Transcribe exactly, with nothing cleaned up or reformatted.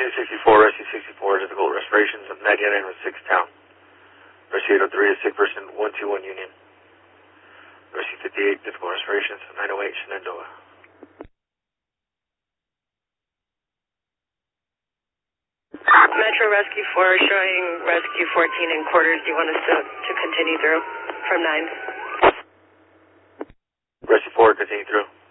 Rescue sixty-four, Rescue sixty-four, difficult respirations of ninety-nine with six town. Rescue eight oh three, a sick person, one two one Union. Rescue fifty-eight, difficult respirations, nine oh eight, Shenandoah. Metro Rescue four showing Rescue fourteen in quarters. Do you want us to, to continue through from nine? Rescue four, continue through.